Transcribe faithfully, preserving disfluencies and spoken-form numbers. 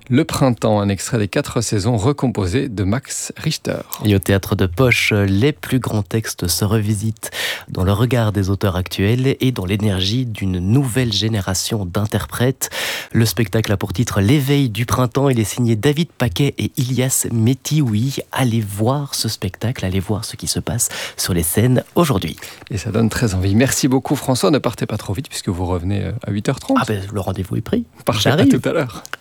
Le printemps, un extrait des quatre saisons recomposées de Max Richter. Et au théâtre de Poche, les plus grands textes se revisitent dans le regard des auteurs actuels et dans l'énergie d'une nouvelle génération d'interprètes. Le spectacle a pour titre L'éveil du printemps. Il est signé David Paquet et Ilias Metioui. Allez voir ce spectacle, allez voir ce qui se passe sur les scènes aujourd'hui. Et ça donne très envie. Merci beaucoup François, ne partez pas trop vite puisque vous revenez à huit heures trente. Ah ben, le rendez-vous est pris. Parfait, à tout à l'heure.